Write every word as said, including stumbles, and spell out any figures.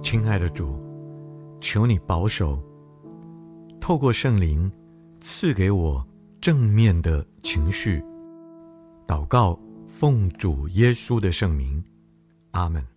亲爱的主，求你保守，透过圣灵赐给我正面的情绪。祷告，奉主耶稣的圣名，阿们。